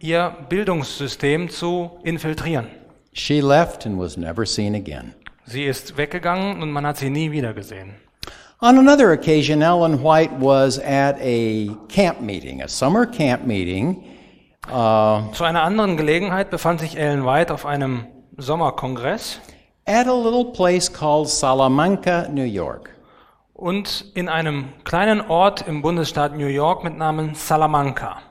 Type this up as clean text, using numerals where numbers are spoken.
ihr Bildungssystem zu infiltrieren. She left and was never seen again. Sie ist weggegangen und man hat sie nie wieder gesehen. On another occasion, Ellen White was at a camp meeting, a summer camp meeting. Zu einer anderen Gelegenheit befand sich Ellen White auf einem Sommerkongress At a little place called Salamanca, New York. und in einem kleinen Ort im Bundesstaat New York mit Namen Salamanca.